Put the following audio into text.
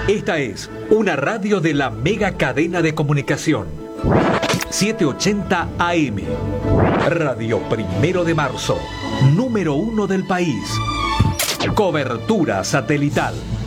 Esta es una radio de la mega cadena de comunicación. 780 AM. Radio 1 de Marzo. Número 1 del país. Cobertura satelital.